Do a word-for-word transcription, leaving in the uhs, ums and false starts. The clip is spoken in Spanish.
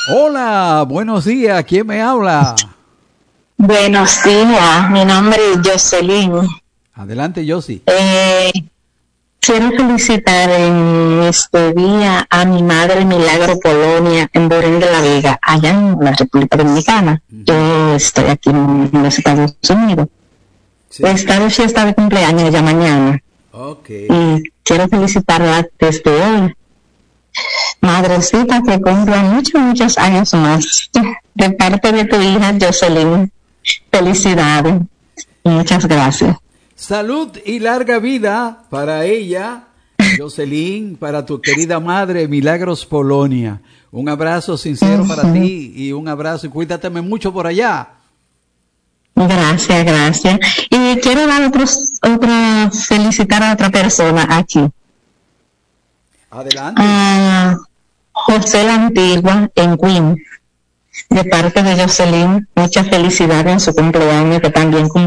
Hola, buenos días. ¿Quién me habla? Buenos días, mi nombre es Jocelyn. Adelante, Yossi. Eh, quiero felicitar en este día a mi madre Milagro Polonia en Borén de la Vega, allá en la República Dominicana. Uh-huh. Yo estoy aquí en los Estados Unidos. Sí. Está de fiesta de cumpleaños ya mañana. Okay. Y quiero felicitarla desde hoy. Madrecita, que cumpla muchos, muchos años más. De parte de tu hija Jocelyn. Felicidades. Muchas gracias. Salud y larga vida para ella, Jocelyn, para tu querida madre Milagros Polonia. Un abrazo sincero uh-huh. para ti y un abrazo y cuídateme mucho por allá. Gracias, gracias. Y quiero dar otros, otro, felicitar a otra persona aquí. Adelante. Uh, José la Antigua en Queen. De parte de Jocelyn, muchas felicidades en su cumpleaños, que también cumple